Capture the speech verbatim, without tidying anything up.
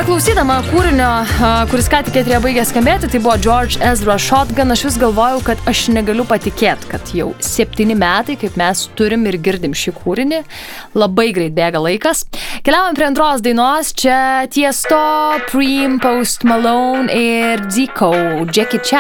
Beklausydama kūrinio, kuris ką tik eteryje baigė skambėti, tai buvo George Ezra Shotgun, aš vis galvojau, kad aš negaliu patikėti, kad jau septyni metai, kaip mes turim ir girdim šį kūrinį, labai greit bėga laikas. Keliaujam prie antros dainos, čia Tiesto, Preem, Post Malone ir Zico, Jackie Chan.